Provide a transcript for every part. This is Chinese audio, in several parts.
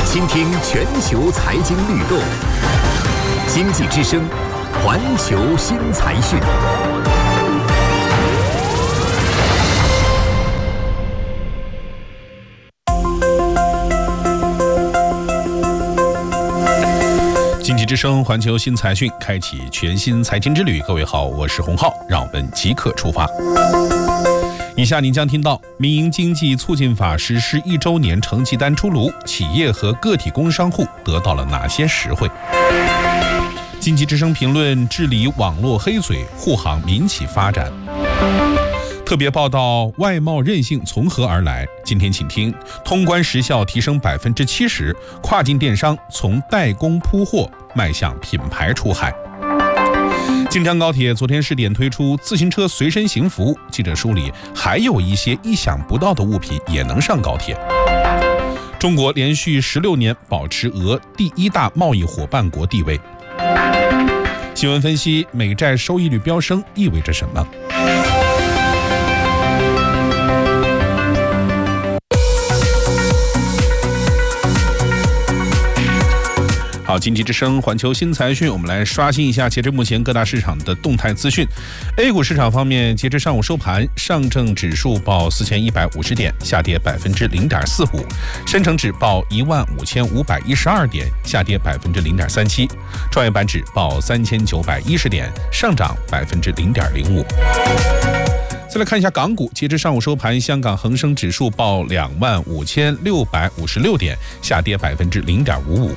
倾听全球财经律动，经济之声，环球新财讯。 经济之声，环球新财讯，开启全新财经之旅。各位好，我是洪浩，让我们即刻出发。以下您将听到民营经济促进法实施1周年成绩单出炉，企业和个体工商户得到了哪些实惠？经济之声评论治理网络黑嘴，护航民企发展。特别报道外贸韧性从何而来？今天请听通关时效提升70%，跨境电商从代工铺货迈向品牌出海。京张高铁昨天试点推出自行车随身行服务，记者梳理还有一些意想不到的物品也能上高铁。中国连续16年保持俄第1大贸易伙伴国地位。新闻分析，美债收益率飙升意味着什么？好，经济之声，环球新财讯，我们来刷新一下截至目前各大市场的动态资讯。A 股市场方面，截至上午收盘，上证指数报4150点，下跌0.45%；深成指报15512点，下跌0.37%；创业板指报3910点，上涨0.05%。再来看一下港股，截至上午收盘，香港恒生指数报25656点，下跌0.55%。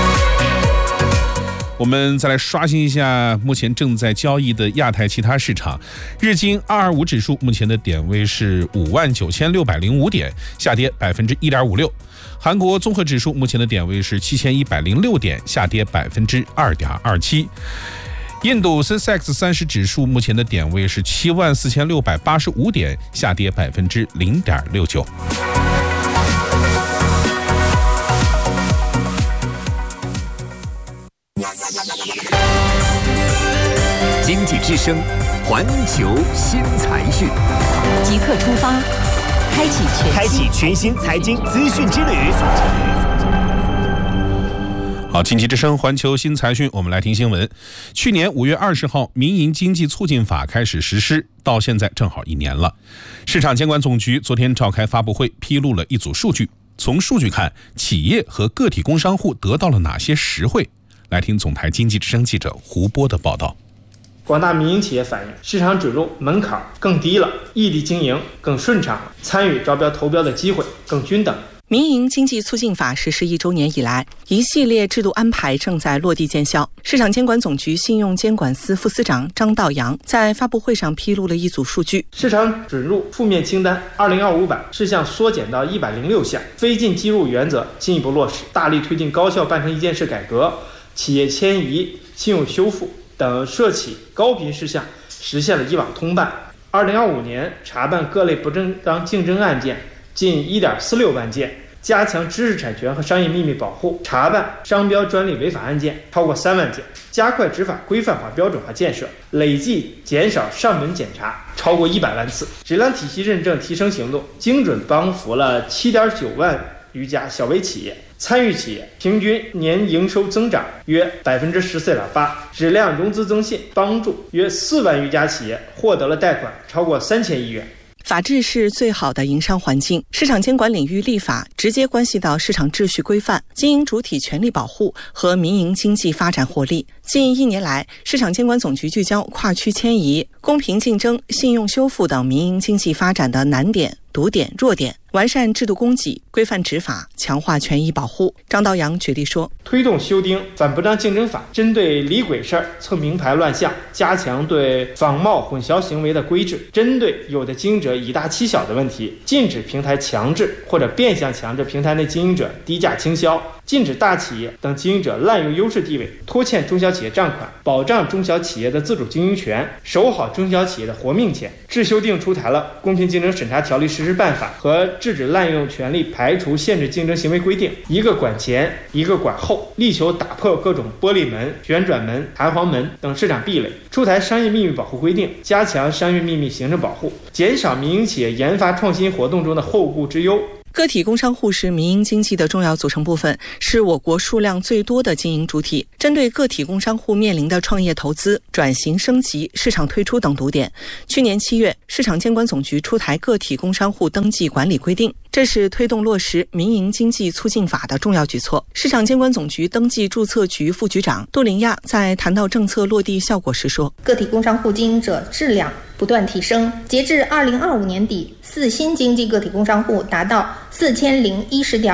我们再来刷新一下目前正在交易的亚太其他市场，日经225指数目前的点位是59605点，下跌1.56%；韩国综合指数目前的点位是7106点，下跌2.27%；印度 Sensex 30指数目前的点位是74685点，下跌0.69%。 经济之声，环球新财讯， 即刻出发，开启全新财经资讯之旅。 好，经济之声，环球新财讯，我们来听新闻。去年5月20号，民营经济促进法开始实施，到现在正好1年了。市场监管总局昨天召开发布会，披露了一组数据。从数据看，企业和个体工商户得到了哪些实惠？来听总台经济之声记者胡波的报道。 广大民营企业反映，市场准入门槛更低了，异地经营更顺畅，参与招标投标的机会更均等。 民营经济促进法实施1周年以来，一系列制度安排正在落地见效。市场监管总局信用监管司副司长张道阳在发布会上披露了一组数据： 市场准入负面清单2025版事项缩减到106项，非进即入原则进一步落实，大力推进高效办成一件事改革，企业迁移、信用修复等涉企高频事项实现了以往通办。2025年查办各类不正当竞争案件近1.46万件，加强知识产权和商业秘密保护，查办商标专利违法案件超过3万件，加快执法规范化标准化建设，累计减少上门检查超过100万次。质量体系认证提升行动精准帮扶了7.9万余家小微企业，参与企业平均年营收增长约14.8%，质量融资增信帮助约4万余家企业获得了贷款超过3000亿元。 法治是最好的营商环境。市场监管领域立法直接关系到市场秩序规范、经营主体权利保护和民营经济发展获利。近1年来，市场监管总局聚焦跨区迁移、公平竞争、信用修复等民营经济发展的难点、堵点、弱点，完善制度供给，规范执法，强化权益保护。张道阳举例说， 推动修订反不当竞争法，针对李鬼事儿、蹭名牌乱象，加强对仿冒混淆行为的规制，针对有的经营者以大欺小的问题，禁止平台强制或者变相强制平台内经营者低价倾销，禁止大企业等经营者滥用优势地位拖欠中小企业账款，保障中小企业的自主经营权，守好中小企业的活命钱。制修订出台了《公平竞争审查条例实施办法》和《制止滥用权力排除限制竞争行为规定》，一个管前，一个管后，力求打破各种玻璃门、旋转门、弹簧门等市场壁垒。出台商业秘密保护规定，加强商业秘密行政保护，减少民营企业研发创新活动中的后顾之忧。 个体工商户是民营经济的重要组成部分，是我国数量最多的经营主体。针对个体工商户面临的创业投资、转型升级、市场退出等堵点，去年7月，市场监管总局出台个体工商户登记管理规定，这是推动落实民营经济促进法的重要举措。市场监管总局登记注册局副局长杜林亚在谈到政策落地效果时说， 个体工商户经营者质量不断提升，截至2025年底，4新经济个体工商户达到4010.2